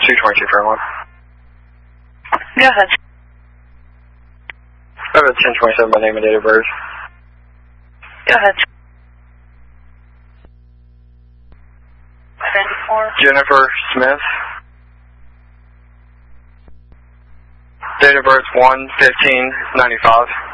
222 for one. Go ahead. I have a 1027 by name and date of birth. Go ahead. Jennifer Smith. Date of birth 1/15/95.